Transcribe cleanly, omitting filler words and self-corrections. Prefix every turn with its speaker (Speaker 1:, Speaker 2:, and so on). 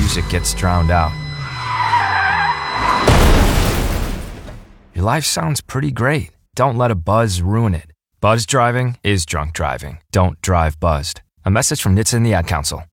Speaker 1: music gets drowned out. Your life sounds pretty great. Don't let a buzz ruin it. Buzz driving is drunk driving. Don't drive buzzed. A message from NHTSA and the Ad Council.